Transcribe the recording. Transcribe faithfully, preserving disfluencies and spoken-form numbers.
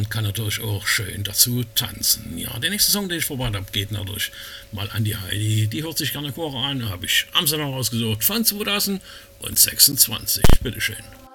und kann natürlich auch schön dazu tanzen. Ja, der nächste Song, den ich vorbereitet habe, geht natürlich mal an die Heidi. Die hört sich gerne Chore an, habe ich Amsterdam rausgesucht von zweitausendsechsundzwanzig. Bitteschön.